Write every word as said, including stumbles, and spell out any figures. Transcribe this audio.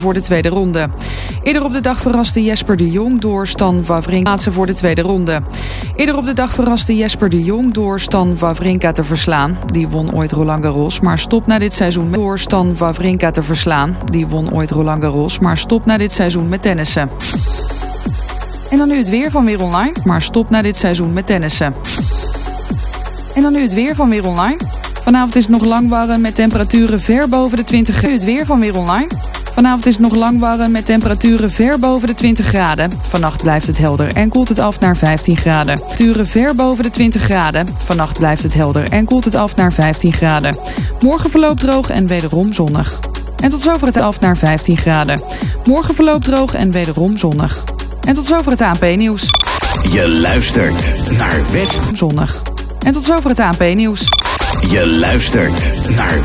voor de tweede ronde. Eerder op de dag verraste Jesper de Jong door Stan Wawrinka plaatsen voor de tweede ronde. Eerder op de dag verraste Jesper de Jong door Stan Wawrinka te verslaan. Die won ooit Roland Garros, maar stopt na dit seizoen met door Stan Wawrinka te verslaan. Die won ooit Roland Garros, maar stopt na dit seizoen met tennissen. En dan nu het weer van Weer Online, maar stopt na dit seizoen met tennissen. En dan nu het weer van Weer Online. Vanavond is het nog lang warm met temperaturen ver boven de twintig graden. Nu het weer van Weer Online. Vanavond is het nog lang warm met temperaturen ver boven de twintig graden. Vannacht blijft het helder en koelt het af naar vijftien graden. Temperaturen ver boven de twintig graden. Vannacht blijft het helder en koelt het af naar vijftien graden. Morgen verloopt droog en wederom zonnig. En tot zover het af naar vijftien graden. Morgen verloopt droog en wederom zonnig. En tot zover het A N P-nieuws. Je luistert naar West. Zonnig. En tot zover het A N P-nieuws. Je luistert naar